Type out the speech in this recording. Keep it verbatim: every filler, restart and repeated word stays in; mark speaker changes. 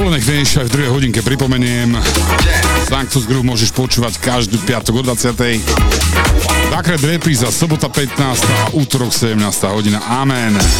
Speaker 1: bolo, nech vieš, aj v druhej hodinke pripomeniem. Sanctus Groove môžeš počúvať každú piatok o dvadsiatej. Dvakrát repríza, sobota pätnásta a útorok sedemnásta hodina. Amen.